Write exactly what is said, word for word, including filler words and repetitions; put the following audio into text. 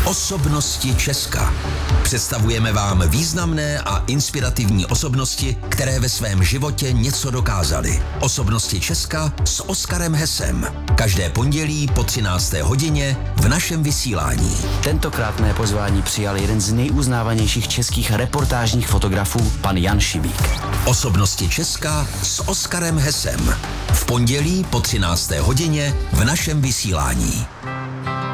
Osobnosti Česka. Představujeme vám významné a inspirativní osobnosti, které ve svém životě něco dokázaly. Osobnosti Česka s Oskarem Hesem. Každé pondělí po třinácté hodině v našem vysílání. Tentokrát mé pozvání přijal jeden z nejuznávanějších českých reportážních fotografů, pan Jan Šibík. Osobnosti Česka s Oskarem Hesem. V pondělí po třinácté hodině v našem vysílání.